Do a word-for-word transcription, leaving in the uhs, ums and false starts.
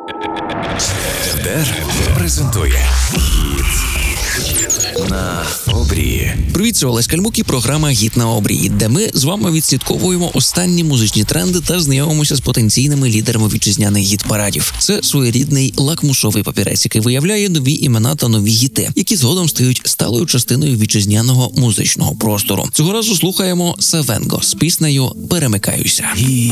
ФДР презентує «Гіт на обрії». Привіт, це Олесь Кальмук і програма «Гіт на обрії», де ми з вами відслідковуємо останні музичні тренди та знайомимося з потенційними лідерами вітчизняних гіт-парадів. Це своєрідний лакмусовий папірець, який виявляє нові імена та нові гіти, які згодом стають сталою частиною вітчизняного музичного простору. Цього разу слухаємо Савенго з піснею «Перемикаюся».